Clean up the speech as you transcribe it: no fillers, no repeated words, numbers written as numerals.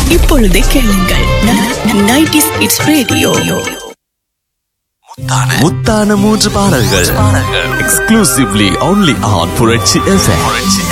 இப்பொழுதே கேளுங்கள் 90s it's radio. முத்தான 3 பாடல்கள் எக்ஸ்க்ளூசிவ்லி only on புரட்சி FM.